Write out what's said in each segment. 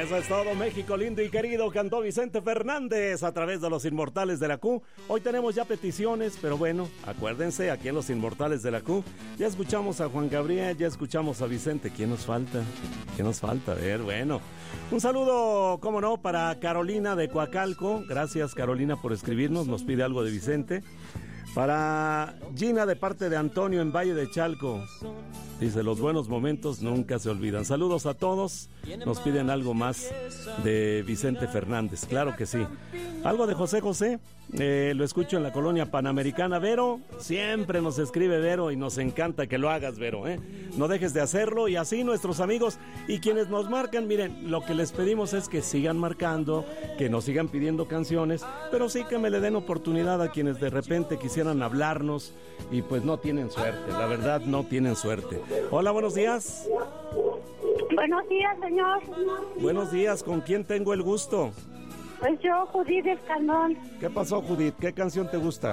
Eso es todo, México lindo y querido, cantó Vicente Fernández a través de Los Inmortales de la Q. Hoy tenemos ya peticiones, pero bueno, acuérdense, aquí en Los Inmortales de la Q, ya escuchamos a Juan Gabriel, ya escuchamos a Vicente. ¿Quién nos falta? ¿Qué nos falta? A ver, bueno. Un saludo, cómo no, para Carolina de Coacalco. Gracias, Carolina, por escribirnos, nos pide algo de Vicente. Para Gina, de parte de Antonio en Valle de Chalco. Dice, los buenos momentos nunca se olvidan. Saludos a todos. Nos piden algo más de Vicente Fernández. Claro que sí. Algo de José José. Lo escucho en la colonia Panamericana. Vero, siempre nos escribe Vero y nos encanta que lo hagas, Vero. No dejes de hacerlo y así nuestros amigos y quienes nos marcan, miren, lo que les pedimos es que sigan marcando, que nos sigan pidiendo canciones, pero sí que me le den oportunidad a quienes de repente quisieran hablarnos y pues no tienen suerte, la verdad no tienen suerte. Hola, buenos días. Buenos días, señor. Buenos días, ¿con quién tengo el gusto? Pues yo, Judith Escandón. ¿Qué pasó, Judith? ¿Qué canción te gusta?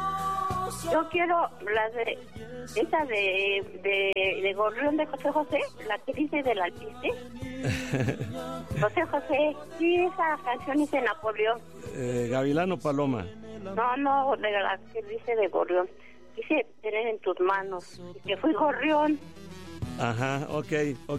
Yo quiero la de esa de Gorrión de José José, la que dice del alpiste. José José, sí, esa canción dice Napoleón. Gavilán o Paloma. No, de la que dice de Gorrión. Dice tener en tus manos, que fui Gorrión. Ajá, ok.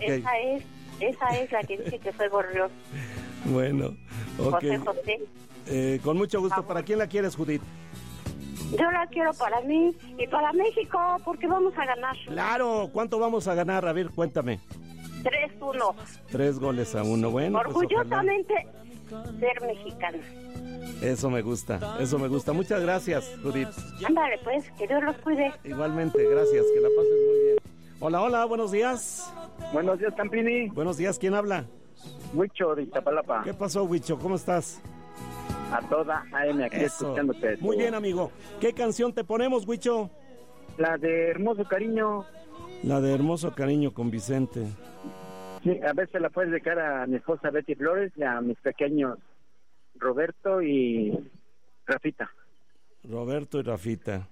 Esa es la que dice que fue Gorrión. Bueno, ok. José José. Con mucho gusto. ¿Para quién la quieres, Judith? Yo la quiero para mí y para México, porque vamos a ganar. Claro, ¿cuánto vamos a ganar? A ver, cuéntame. 3-1. 3-1. Bueno, orgullosamente pues, ser mexicana. Eso me gusta. Muchas gracias, Judith. Ándale, pues, que Dios los cuide. Igualmente, gracias, que la pases muy bien. Hola, buenos días. Buenos días, Campini. Buenos días, ¿quién habla? Huicho de Iztapalapa. ¿Qué pasó, Huicho? ¿Cómo estás? A toda AM aquí escuchándote. Muy bien, amigo. ¿Qué canción te ponemos, Huicho? La de Hermoso Cariño. La de Hermoso Cariño con Vicente. Sí, a veces la puedes dedicar a mi esposa Betty Flores y a mis pequeños Roberto y Rafita. Roberto y Rafita.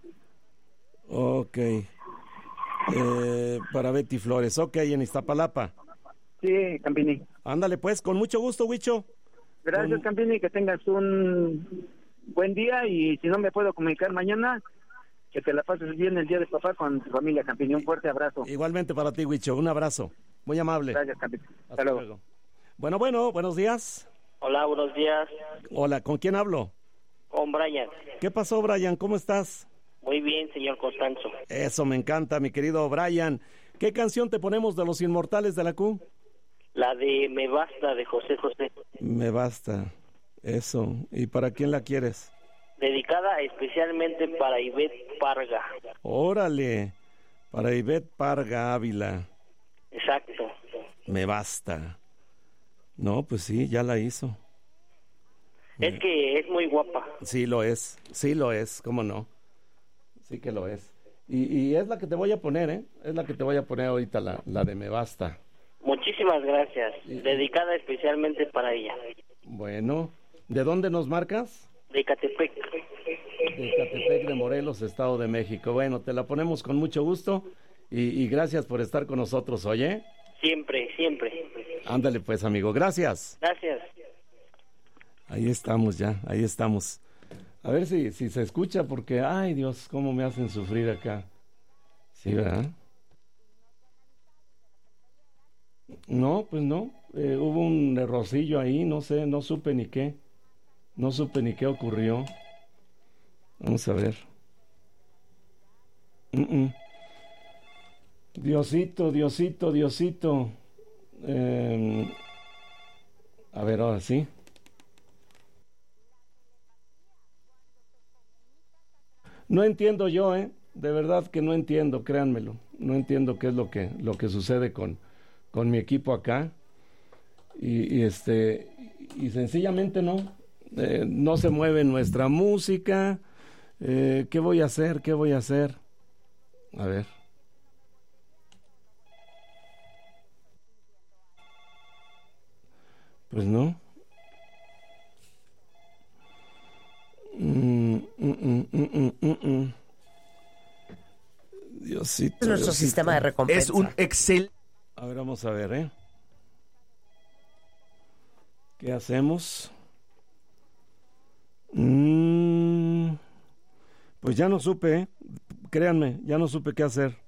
Ok. Para Betty Flores. Ok, en Iztapalapa. Sí, Campini. Ándale, pues, con mucho gusto, Huicho. Gracias, Campini, que tengas un buen día y si no me puedo comunicar mañana, que te la pases bien el día de papá con tu familia, Campini. Un fuerte abrazo. Igualmente para ti, Huicho. Un abrazo. Muy amable. Gracias, Campini. Hasta luego. Bueno, buenos días. Hola, buenos días. Hola, ¿con quién hablo? Con Brian. ¿Qué pasó, Brian? ¿Cómo estás? Muy bien, señor Constanzo. Eso me encanta, mi querido Brian. ¿Qué canción te ponemos de Los Inmortales de la Q? La de Me Basta, de José José. Me Basta, eso. ¿Y para quién la quieres? Dedicada especialmente para Ivette Parga. Órale, para Ivette Parga Ávila. Exacto. Me Basta. No, pues sí, ya la hizo. Es que es muy guapa. Sí lo es, cómo no. Sí que lo es. Y es la que te voy a poner, ¿eh? Es la que te voy a poner ahorita, la de Me Basta. Muchísimas gracias. Dedicada especialmente para ella. Bueno, ¿de dónde nos marcas? De Catepec. De Catepec de Morelos, Estado de México. Bueno, te la ponemos con mucho gusto y gracias por estar con nosotros, ¿oye? Siempre. Ándale pues, amigo, gracias. Gracias. Ahí estamos. A ver si se escucha, porque, ay Dios, cómo me hacen sufrir acá. Sí, ¿verdad? No, pues no, hubo un errorcillo ahí, no sé, no supe ni qué ocurrió. Vamos a ver. Diosito. A ver, ahora sí. No entiendo yo, de verdad que no entiendo, créanmelo. No entiendo qué es lo que sucede con mi equipo acá. Y sencillamente no se mueve nuestra música. ¿Qué voy a hacer? A ver. Pues no. Diosito. Nuestro sistema de recompensa. Es un Excel. A ver, vamos a ver, ¿Qué hacemos? Pues ya no supe, créanme, ya no supe qué hacer.